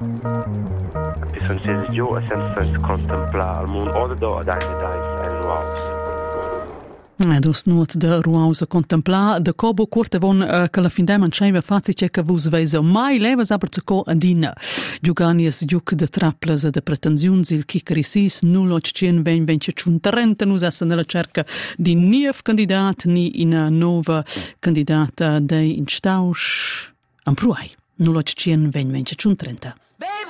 E sono sesi giù e senza contemplare il mondo o da e nuovo. Dus nuot de ruausa contemplar de cobo curte von che la fin dem anceva fazice che vus veise mai levas aber zu co andina. Giuganies giuc de traplas de pretensiuns il kikerisis 0820 nus essen nella cerca di niev candidat ni in nova candidata dei in Stausch am Pruai 0820 30.